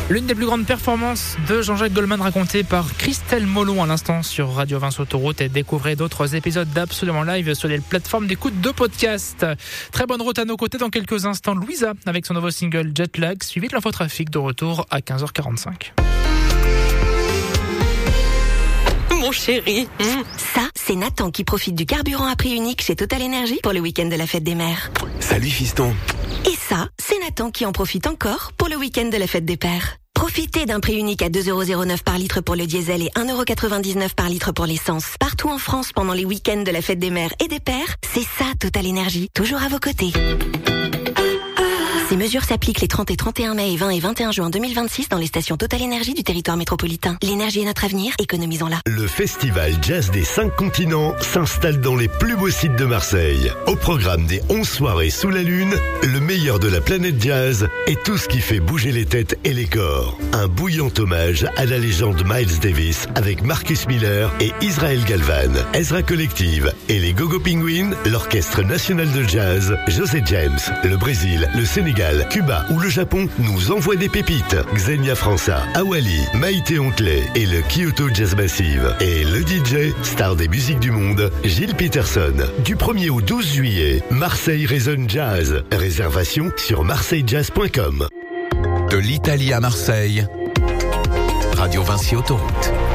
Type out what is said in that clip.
L'une des plus grandes performances de Jean-Jacques Goldman racontée par Christelle Molon à l'instant sur Radio Vinci Autoroute, et découvrez d'autres épisodes d'Absolument Live sur les plateformes d'écoute de podcast. Très bonne route à nos côtés dans quelques instants. Louisa avec son nouveau single Jetlag, suivi de l'infotrafic de retour à 15h45. Mon chéri. Ça, c'est Nathan qui profite du carburant à prix unique chez Total Energy pour le week-end de la fête des mères. Salut fiston. Et ça, c'est Nathan qui en profite encore pour le week-end de la fête des pères. Profitez d'un prix unique à 2,09€ par litre pour le diesel et 1,99€ par litre pour l'essence. Partout en France pendant les week-ends de la fête des mères et des pères, c'est ça Total Energy, toujours à vos côtés. Ces mesures s'appliquent les 30 et 31 mai et 20 et 21 juin 2026 dans les stations Total Energy du territoire métropolitain. L'énergie est notre avenir, économisons-la. Le festival jazz des 5 continents s'installe dans les plus beaux sites de Marseille. Au programme des 11 soirées sous la lune, le meilleur de la planète jazz et tout ce qui fait bouger les têtes et les corps. Un bouillant hommage à la légende Miles Davis avec Marcus Miller et Israel Galvan, Ezra Collective et les Go-Go Penguins, l'Orchestre National de Jazz, José James, le Brésil, le Sénégal, Cuba ou le Japon nous envoient des pépites. Xenia França, Awali, Maïté Ontley et le Kyoto Jazz Massive. Et le DJ, star des musiques du monde, Gilles Peterson. Du 1er au 12 juillet, Marseille résonne jazz. Réservation sur marseillejazz.com. De l'Italie à Marseille, Radio Vinci Autoroute.